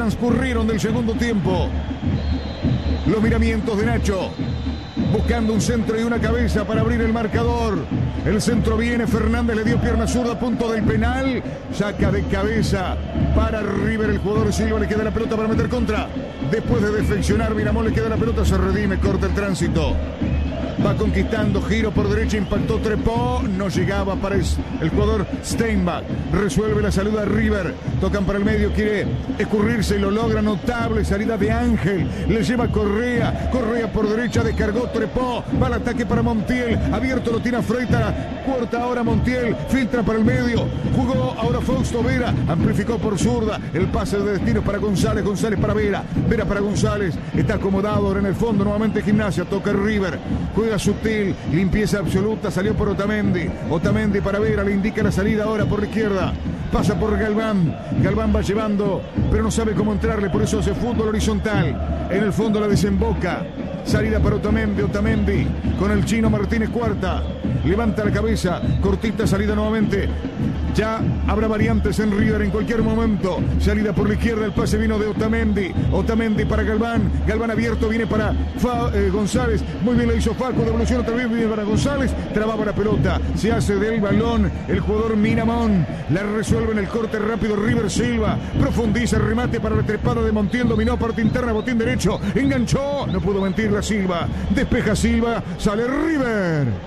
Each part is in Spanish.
transcurrieron del segundo tiempo. Los miramientos de Nacho, buscando un centro y una cabeza para abrir el marcador. El centro viene, Fernández le dio pierna zurda a punto del penal. Saca de cabeza para River el jugador Silva, le queda la pelota para meter contra. Después de defeccionar, Miramón le queda la pelota, se redime, corta el tránsito. Va conquistando, giro por derecha, impactó, trepó, no llegaba para el jugador Steinbach. Resuelve la salida a River, tocan para el medio, quiere escurrirse, lo logra, notable salida de Ángel, le lleva Correa, Correa por derecha, descargó, trepó, va al ataque para Montiel, abierto lo tiene a Freita, corta ahora Montiel, filtra para el medio, jugó ahora Fausto Vera, amplificó por zurda, el pase de destino para González, González para Vera, Vera para González, está acomodado ahora en el fondo, nuevamente Gimnasia, toca River, juega sutil, limpieza absoluta, salió por Otamendi, Otamendi para Vera, le indica la salida ahora por la izquierda, pasa por Galván, Galván va llevando, pero no sabe cómo entrarle, por eso hace fútbol horizontal, en el fondo la desemboca, salida para Otamendi, Otamendi, con el chino Martínez Cuarta, levanta la cabeza, cortita salida nuevamente, ya habrá variantes en River en cualquier momento, salida por la izquierda, el pase vino de Otamendi, Otamendi para Galván, Galván abierto, viene para González, muy bien lo hizo Facu, devolución otra vez, viene para González, trababa la pelota, se hace del balón, el jugador Miramón, la resuelve en el corte rápido River Silva, profundiza el remate para la trepada de Montiel, dominó parte interna, botín derecho, enganchó, no pudo mentir la Silva, despeja Silva, sale River.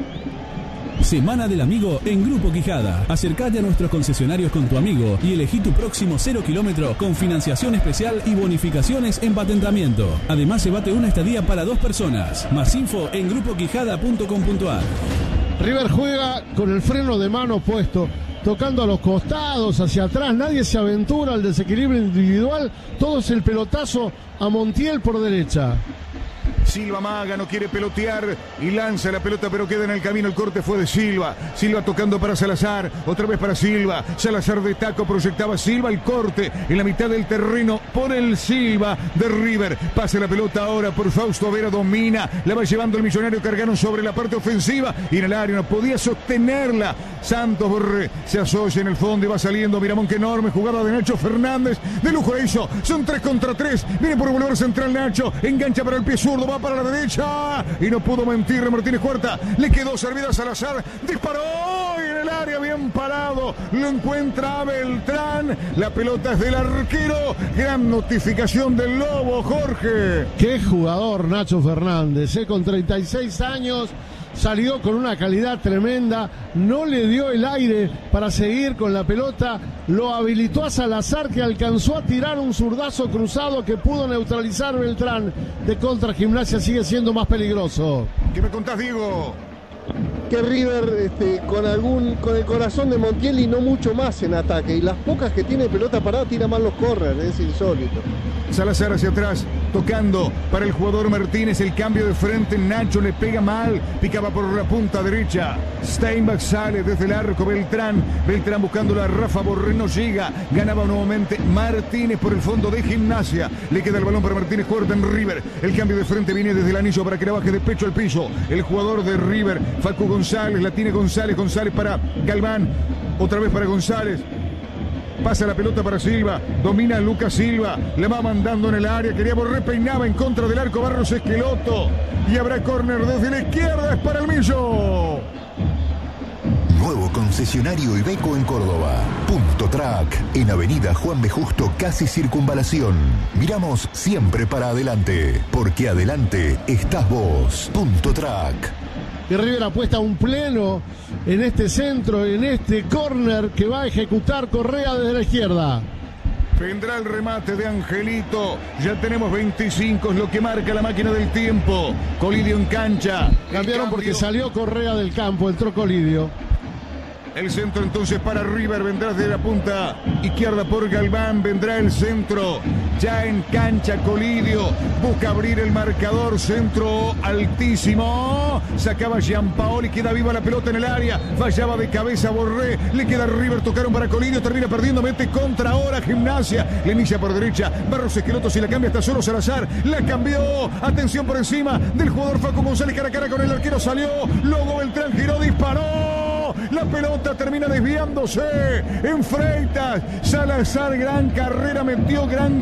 Semana del Amigo en Grupo Quijada. Acércate a nuestros concesionarios con tu amigo y elegí tu próximo 0 kilómetro con financiación especial y bonificaciones en patentamiento. Además, se bate una estadía para 2 personas. Más info en grupoquijada.com.ar. River juega con el freno de mano puesto, tocando a los costados, hacia atrás, nadie se aventura al desequilibrio individual, todo es el pelotazo a Montiel por derecha. Silva amaga, no quiere pelotear y lanza la pelota, pero queda en el camino. El corte fue de Silva. Silva tocando para Salazar, otra vez para Silva. Salazar de taco, proyectaba Silva, el corte en la mitad del terreno por el Silva de River. Pasa la pelota ahora por Fausto Vera, domina, la va llevando el Millonario, cargaron sobre la parte ofensiva y en el área no podía sostenerla. Santos Borré se asocia en el fondo y va saliendo Miramón, que enorme jugada de Nacho Fernández, de lujo hizo, son 3 contra 3, viene por volver central Nacho, engancha para el pie zurdo, va para la derecha y no pudo mentir Martínez Cuarta, le quedó servida a Salazar, disparó y en el área bien parado, lo encuentra Beltrán, la pelota es del arquero, gran notificación del Lobo, Jorge. Qué jugador Nacho Fernández, con 36 años, salió con una calidad tremenda, no le dio el aire para seguir con la pelota, lo habilitó a Salazar, que alcanzó a tirar un zurdazo cruzado que pudo neutralizar Beltrán. De contra, Gimnasia sigue siendo más peligroso. ¿Qué me contás, Diego? Que River con el corazón de Montiel y no mucho más en ataque, y las pocas que tiene pelota parada tira mal los corners, es insólito. Salazar hacia atrás, tocando para el jugador Martínez, el cambio de frente, Nacho le pega mal, picaba por la punta derecha, Steinbach sale desde el arco, Beltrán buscando la Rafa Borré, no llega, ganaba nuevamente Martínez por el fondo de Gimnasia, le queda el balón para Martínez Cuarta en River, el cambio de frente viene desde el anillo para que la baje de pecho al piso, el jugador de River, Facu González, la tiene González para Galván, otra vez para González. Pasa la pelota para Silva, domina Lucas Silva, le va mandando en el área, quería Borré, peinaba en contra del arco Barros Esqueloto y habrá córner desde la izquierda, es para el Millo. Nuevo concesionario Iveco en Córdoba. Punto Track, en Avenida Juan B. Justo, casi Circunvalación. Miramos siempre para adelante, porque adelante estás vos. Punto Track. Y River apuesta un pleno en este centro, en este córner que va a ejecutar Correa desde la izquierda. Vendrá el remate de Angelito. Ya tenemos 25, es lo que marca la máquina del tiempo. Colidio en cancha. Cambiaron porque salió Correa del campo, entró Colidio. El centro entonces para River, vendrá desde la punta izquierda por Galván, vendrá el centro, ya en cancha Colidio, busca abrir el marcador, centro altísimo, sacaba Gianpaoli, queda viva la pelota en el área, fallaba de cabeza Borré, le queda River, tocaron para Colidio, termina perdiendo, mete contra ahora Gimnasia, le inicia por derecha, Barros Esqueloto, si la cambia está solo Salazar, la cambió, atención por encima del jugador Facu González, cara a cara con el arquero, salió, luego Beltrán giró, disparó. La pelota termina desviándose en Freitas. Salazar, gran carrera, metió gran